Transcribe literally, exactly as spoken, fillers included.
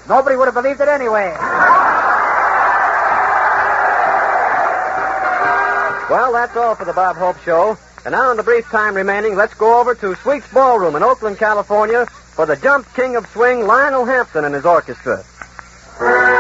Nobody would have believed it anyway. Well, that's all for the Bob Hope Show. And now, in the brief time remaining, let's go over to Sweet's Ballroom in Oakland, California for the Jump King of Swing, Lionel Hampton and his orchestra.